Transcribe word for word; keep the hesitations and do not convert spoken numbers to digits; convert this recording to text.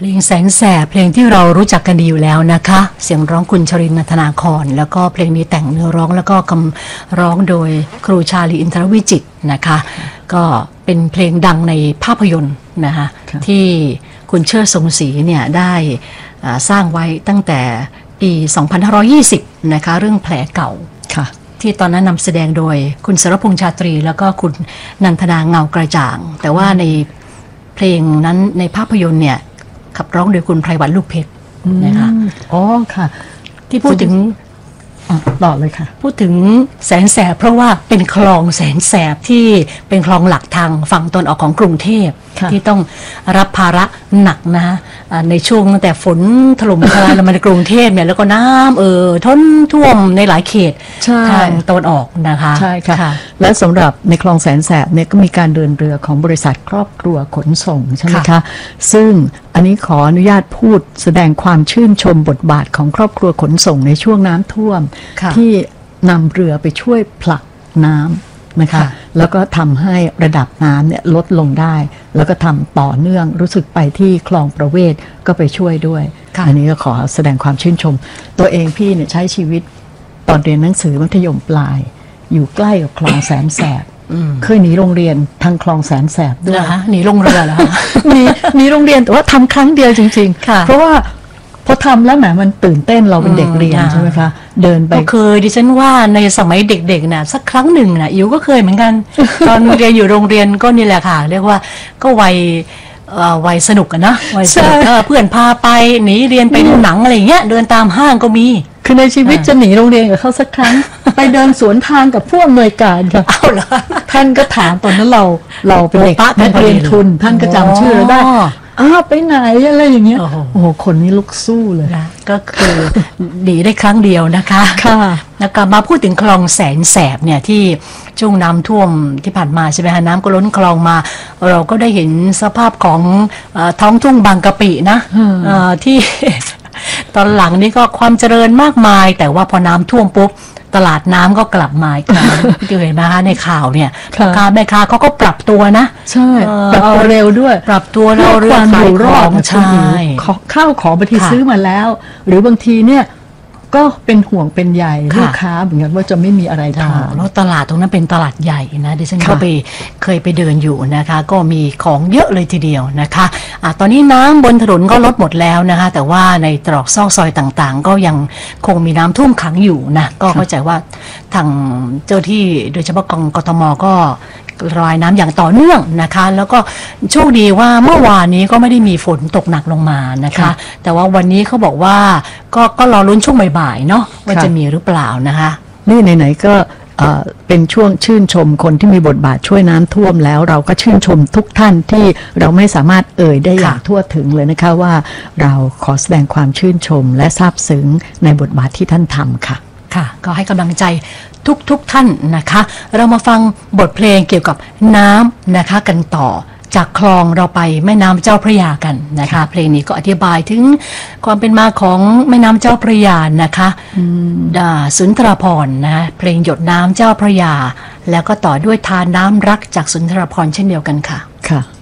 เพลงแสงแสบเพลงที่เรารู้จักกันดีอยู่แล้วนะคะเสียงร้องคุณชรินทร์ นันทนาครแล้วก็เพลงนี้แต่งเนื้อร้องแล้วก็คำร้องโดยครูชาลีอินทรวิจิตรนะคะก็เป็นเพลงดังในภาพยนตร์นะคะที่คุณเชิดทรงศรีเนี่ยได้สร้างไว้ตั้งแต่ปีสองพันห้าร้อยยี่สิบนะคะเรื่องแผลเก่าที่ตอนนั้นนำแสดงโดยคุณสรพงษ์ชาตรีแล้วก็คุณนันทนาเงากระจ่างแต่ว่าในเพลงนั้นในภาพยนตร์เนี่ยขับร้องโดยคุณไพรวันลูกเพชรนะคะอ๋อค่ะที่พูดถึงต่อเลยค่ะพูดถึงแสนแสบเพราะว่าเป็นคลองแสนแสบที่เป็นคลองหลักทางฝั่งตนออกของกรุงเทพที่ต้องรับภาระหนักนะในช่วงตั้งแต่ฝนถล่มทลายลงมาในกรุงเทพเนี่ยแล้วก็น้ำเออท้นท่วมในหลายเขตทางตะวันออกนะคะใช่ค่ะและสำหรับในคลองแสนแสบเนี่ยก็มีการเดินเรือของบริษัทครอบครัวขนส่งใช่ไหมคะซึ่งอันนี้ขออนุญาตพูดแสดงความชื่นชมบทบาทของครอบครัวขนส่งในช่วงน้ำท่วมที่นำเรือไปช่วยผลักน้ำนะคะแล้วก็ทำให้ระดับน้ำเนี่ยลดลงได้แล้วก็ทำต่อเนื่องรู้สึกไปที่คลองประเวศก็ไปช่วยด้วยอันนี้ก็ขอแสดงความชื่นชมตัวเองพี่เนี่ยใช้ชีวิตตอนเรียนหนังสือมัธยมปลายอยู่ใกล้กับคลองแสนแสบเคยหนีโรงเรียนทางคลองแสนแสบด้วยหนีลงเรือเหรอหนีหนีโรงเรียนแต่ว่าทำครั้งเดียวจริงๆเพราะว่าพอทำแล้วแหมมันตื่นเต้นเราเป็นเด็กเรียนใช่ไหมคะเดินไปก็เคยดิฉันว่าในสมัยเด็กๆน่ะสักครั้งหนึ่งน่ะอิ๋วก็เคยเหมือนกัน ตอนเรียนอยู่โรงเรียนก็นี่แหละค่ะเรียกว่าก็วัยวัยสนุกกันนะวัยสนุกเพื่อนพาไปหนีเรียนไปดูหนังอะไรอย่างเงี้ยเดินตามห้างก็มีคือในชีวิตจะหนีโรงเรียนกับเขาสักครั้ง ไปเดินสวนทางกับผู้อำนวยการค่ะเอาเหรอท่านก็ถามตอนนั้นเราเราเป็นเด็กนักเรียนทุนท่านก็จำชื่อเราได้อ้าวไปไหนอะไรอย่างเงี้ยโอ้โหคนนี้ลุกสู้เลยนะก็คือหนีได้ครั้งเดียวนะคะค่ะแล้วก็มาพูดถึงคลองแสนแสบเนี่ยที่ช่วงน้ำท่วมที่ผ่านมาใช่ไหมคะน้ำก็ล้นคลองมาเราก็ได้เห็นสภาพของท้องทุ่งบางกะปินะที่ตอนหลังนี้ก็ความเจริญมากมายแต่ว่าพอน้ำท่วมปุ๊บตลาดน้ำก็กลับมาอีกครั้งที่เห็นไหมคะในข่าวเนี่ยพ่อค้าแม่ค้าเขาก็ปรับตัวนะใช่ปรับตัวเร็วด้วยปรับตัวเราเรื่องอยู่รอดใช่ข้าวของบางทีซื้อมาแล้วหรือบางทีเนี่ยก็เป็นห่วงเป็นใยลูกค้าเหมือนกันว่าจะไม่มีอะไรทานแล้วตลาดตรงนั้นเป็นตลาดใหญ่นะดิฉันก็ไปเคยไปเดินอยู่นะคะก็มีของเยอะเลยทีเดียวนะคะอ่ะตอนนี้น้ำบนถนนก็ลดหมดแล้วนะคะแต่ว่าในตรอกซอกซอยต่างๆก็ยังคงมีน้ำท่วมขังอยู่นะก็เข้าใจว่าทางเจ้าที่โดยเฉพาะกทมก็ระบายน้ำอย่างต่อเนื่องนะคะแล้วก็โชคดีว่าเมื่อวานนี้ก็ไม่ได้มีฝนตกหนักลงมานะคะแต่ว่าวันนี้เขาบอกว่าก็ก็รอลุ้นช่วงบ่ายๆเนาะว่าจะมีหรือเปล่านะคะนี่ไหนๆก็เป็นช่วงชื่นชมคนที่มีบทบาทช่วยน้ำท่วมแล้วเราก็ชื่นชมทุกท่านที่เราไม่สามารถเอ่ยได้อย่างทั่วถึงเลยนะคะว่าเราขอแสดงความชื่นชมและซาบซึ้งในบทบาทที่ท่านทำค่ะค่ะก็ให้กำลังใจทุกๆ ท่านนะคะเรามาฟังบทเพลงเกี่ยวกับน้ำนะคะกันต่อจากคลองเราไปแม่น้ำเจ้าพระยากันนะคะเพลงนี้ก็อธิบายถึงความเป็นมาของแม่น้ำเจ้าพระยานะคะสุนทรภรณ์นะเพลงหยดน้ำเจ้าพระยาแล้วก็ต่อด้วยทานน้ำรักจากสุนทรภรณ์เช่นเดียวกันค่ะค่ะ